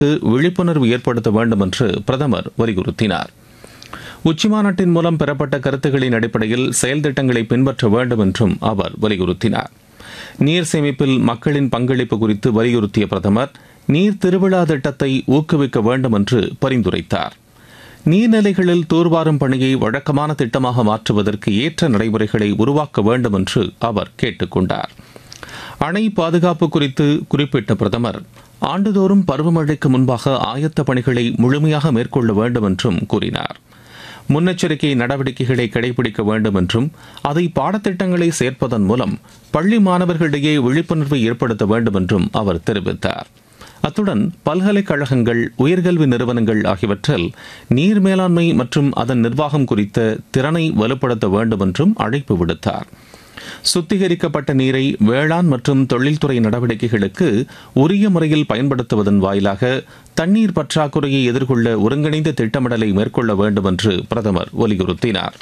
விழிப்புணர்வு ஏற்படுத்த வேண்டும் என்று பிரதமர் வலியுறுத்தினார். உச்சிமாநாட்டின் மூலம் பெறப்பட்ட கருத்துக்களின் அடிப்படையில் செயல் திட்டங்களை பின்பற்ற வேண்டும் என்றும் அவர் வலியுறுத்தினார். நீர் சேமிப்பில் மக்களின் பங்களிப்பு குறித்து வலியுறுத்திய பிரதமர் நீர் திருவிழா திட்டத்தை ஊக்குவிக்க வேண்டும் என்று பரிந்துரைத்தார். நீர்நிலைகளில் தூர்வாரும் பணியை வழக்கமான திட்டமாக மாற்றுவதற்கு ஏற்ற நடைமுறைகளை உருவாக்க வேண்டும் என்று அவர் கேட்டுக் கொண்டார். அணை பாதுகாப்பு குறித்து குறிப்பிட்ட பிரதமர் ஆண்டுதோறும் பருவமழைக்கு முன்பாக ஆயத்த பணிகளை முழுமையாக மேற்கொள்ள வேண்டும் என்றும் கூறினார். முன்னெச்சரிக்கை நடவடிக்கைகளை கடைபிடிக்க வேண்டும் என்றும் அதை பாடத்திட்டங்களை சேர்ப்பதன் மூலம் பள்ளி மாணவர்களிடையே விழிப்புணர்வை ஏற்படுத்த வேண்டும் என்றும் அவர் தெரிவித்தார். அத்துடன் பல்கலைக்கழகங்கள், உயர்கல்வி நிறுவனங்கள் ஆகியவற்றில் நீர் மேலாண்மை மற்றும் அதன் நிர்வாகம் குறித்த திறனை வலுப்படுத்த வேண்டும் என்றும் அழைப்பு விடுத்தார். சுத்திகரிக்கப்பட்ட நீரை வேளாண் மற்றும் தொழில்துறை நடவடிக்கைகளுக்கு உரிய முறையில் பயன்படுத்துவதன் வாயிலாக தண்ணீர் பற்றாக்குறையை எதிர்கொள்ள ஒருங்கிணைந்த திட்டமிடலை மேற்கொள்ள வேண்டும் என்று பிரதமர் வலியுறுத்தினார்.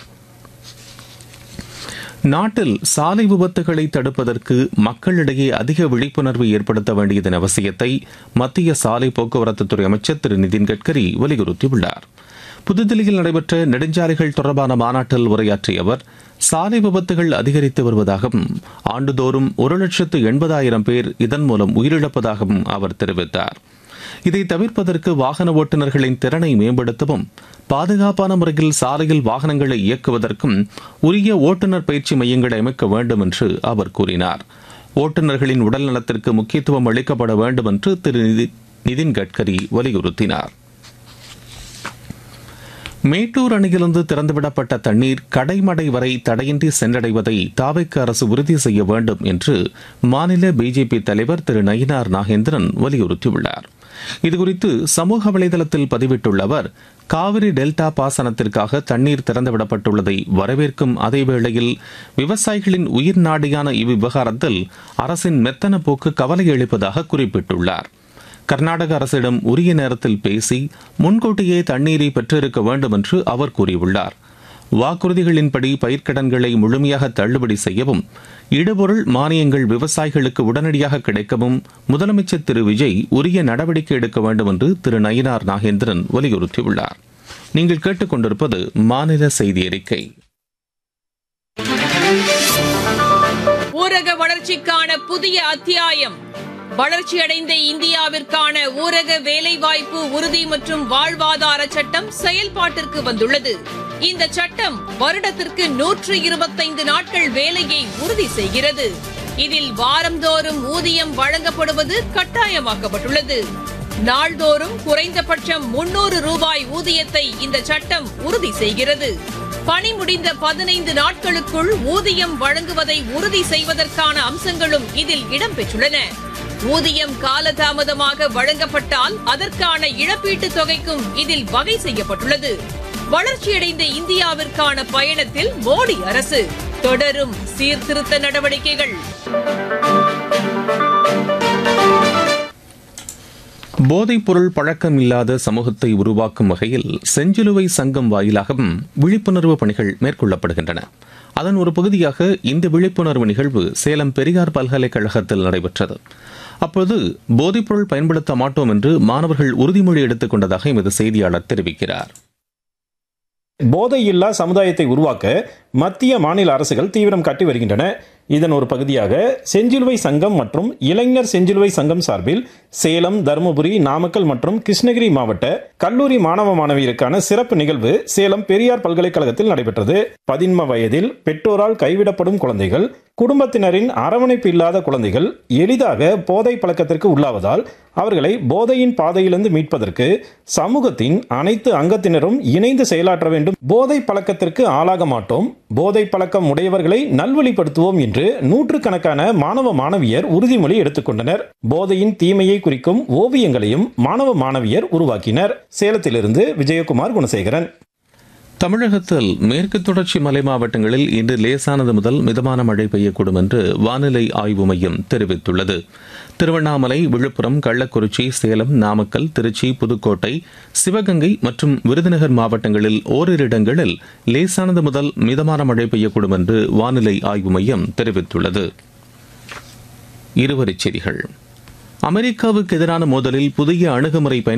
நாட்டில் சாலை விபத்துகளை தடுப்பதற்கு மக்களிடையே அதிக விழிப்புணர்வு ஏற்படுத்த வேண்டியதன் அவசியத்தை மத்திய சாலை போக்குவரத்துத்துறை அமைச்சர் திரு நிதின் கட்கரி வலியுறுத்தியுள்ளார். புதுதில்லியில் நடைபெற்ற நெடுஞ்சாலைகள் தொடர்பான மாநாட்டில் உரையாற்றிய அவர் சாலை விபத்துகள் அதிகரித்து வருவதாகவும் ஆண்டுதோறும் 1,80,000 பேர் இதன் மூலம் உயிரிழப்பதாகவும் அவர் தெரிவித்தார். இதை தவிர்ப்பதற்கு வாகன ஓட்டுநர்களின் திறனை மேம்படுத்தவும் பாதுகாப்பான முறையில் சாலையில் வாகனங்களை இயக்குவதற்கும் உரிய ஓட்டுநர் பயிற்சி மையங்களை அமைக்க வேண்டும் என்று அவர் கூறினார். ஓட்டுநர்களின் உடல் நலத்திற்கு முக்கியத்துவம் அளிக்கப்பட வேண்டும் என்று திரு நிதின் கட்கரி வலியுறுத்தினார். மேட்டூர் அணையிலிருந்து திறந்துவிடப்பட்ட தண்ணீர் கடைமடை வரை தடையின்றி சென்றடைவதை தாவேக்கா அரசு உறுதி செய்ய வேண்டும் என்று மாநில பிஜேபி தலைவர் திரு நயினார் நாகேந்திரன் வலியுறுத்தியுள்ளார். இதுகுறித்து சமூக வலைதளத்தில் பதிவிட்டுள்ள அவர், காவிரி டெல்டா பாசனத்திற்காக தண்ணீர் திறந்துவிடப்பட்டுள்ளதை வரவேற்கும் அதேவேளையில் விவசாயிகளின் உயிர் நாடியான இவ்விவகாரத்தில் அரசின் மெத்தன போக்கு கவலை அளிப்பதாக குறிப்பிட்டுள்ளார். கர்நாடக அரசிடம் உரிய நேரத்தில் பேசி முன்கூட்டியே தண்ணீரை பெற்றிருக்க வேண்டும் என்று அவர் கூறியுள்ளார். வாக்குறுதிகளின்படி பயிர்க்கடன்களை முழுமையாக தள்ளுபடி செய்யவும் இடுபொருள் மானியங்கள் விவசாயிகளுக்கு உடனடியாக கிடைக்கவும் முதலமைச்சர் திரு விஜய் உரிய நடவடிக்கை எடுக்க வேண்டும் என்று திரு நயினார் நாகேந்திரன் வலியுறுத்தியுள்ளார். நீங்கள் கேட்டுக்கொண்டிருப்பது மாநில செய்தி அறிக்கை. ஊரக வளர்ச்சிக்கான புதிய அத்தியாயம். வளர்ச்சியடைந்த இந்தியாவிற்கான ஊரக வேலைவாய்ப்பு உறுதி மற்றும் வாழ்வாதார சட்டம் செயல்பாட்டிற்கு வந்துள்ளது. இந்த சட்டம் வருடத்திற்கு 125 நாட்கள் வேலையை உறுதி செய்கிறது. இதில் வாரந்தோறும் ஊதியம் வழங்கப்படுவது கட்டாயமாக்கப்பட்டுள்ளது. நாள்தோறும் குறைந்தபட்சம் 300 ரூபாய் ஊதியத்தை இந்த சட்டம் உறுதி செய்கிறது. பணி முடிந்த 15 நாட்களுக்குள் ஊதியம் வழங்குவதை உறுதி செய்வதற்கான அம்சங்களும் இதில் இடம்பெற்றுள்ளன. ஊதியம் காலதாமதமாக வழங்கப்பட்டால் அதற்கான இழப்பீட்டுத் தொகைக்கும் இதில் வகை செய்யப்பட்டுள்ளது. வளர்ச்சியடைந்த இந்தியாவிற்கான பயணத்தில் மோடி அரசு தொடரும் சீர்திருத்த நடவடிக்கைகள். போதைப் பொருள் பழக்கம் இல்லாத சமூகத்தை உருவாக்கும் வகையில் செஞ்சிலுவை சங்கம் வாயிலாகவும் விழிப்புணர்வு பணிகள் மேற்கொள்ளப்படுகின்றன. அதன் ஒரு பகுதியாக இந்த விழிப்புணர்வு நிகழ்வு சேலம் பெரியார் பல்கலைக்கழகத்தில் நடைபெற்றது. அப்போது போதைப்பொருள் பயன்படுத்த மாட்டோம் என்று மாணவர்கள் உறுதிமொழி எடுத்துக் கொண்டதாக எமது செய்தியாளர் தெரிவிக்கிறார். போதையில்லா சமுதாயத்தை உருவாக்க மத்திய மாநில அரசுகள் தீவிரம் காட்டி வருகின்றன. இதன் ஒரு பகுதியாக செஞ்சிலுவை சங்கம் மற்றும் இளைஞர் செஞ்சிலுவை சங்கம் சார்பில் சேலம், தருமபுரி, நாமக்கல் மற்றும் கிருஷ்ணகிரி மாவட்ட கல்லூரி மாணவ மாணவியருக்கான சிறப்பு நிகழ்வு சேலம் பெரியார் பல்கலைக்கழகத்தில் நடைபெற்றது. 13 வயதில் பெற்றோரால் கைவிடப்படும் குழந்தைகள், குடும்பத்தினரின் அரவணைப்பு இல்லாத குழந்தைகள் எளிதாக போதை பழக்கத்திற்கு உள்ளாவதால் அவர்களை போதையின் பாதையிலிருந்து மீட்பதற்கு சமூகத்தின் அனைத்து அங்கத்தினரும் இணைந்து செயலாற்ற வேண்டும். போதை பழக்கத்திற்கு ஆளாக மாட்டோம், போதை பழக்கம் உடையவர்களை நல்வழிப்படுத்துவோம் என்று நூற்றுக்கணக்கான மாணவ மாணவியர் உறுதிமொழி எடுத்துக்கொண்டனர். போதையின் தீமையை குறிக்கும் ஓவியங்களையும் மாணவ மாணவியர் உருவாக்கினர். சேலத்திலிருந்து விஜயகுமார் குணசேகரன். தமிழகத்தில் மேற்கு தொடர்ச்சி மலை மாவட்டங்களில் இன்று லேசானது முதல் மிதமான மழை பெய்யக்கூடும் என்று வானிலை ஆய்வு மையம் தெரிவித்துள்ளது. திருவண்ணாமலை, விழுப்புரம், கள்ளக்குறிச்சி, சேலம், நாமக்கல், திருச்சி, புதுக்கோட்டை, சிவகங்கை மற்றும் விருதுநகர் மாவட்டங்களில் ஓரிரு இடங்களில் லேசானது முதல் மிதமான மழை பெய்யக்கூடும் என்று வானிலை ஆய்வு மையம் தெரிவித்துள்ளது. இருவரிச் செய்திகள். அமெரிக்காவுக்கு எதிரான மோதலில் புதிய அணுகுமுறை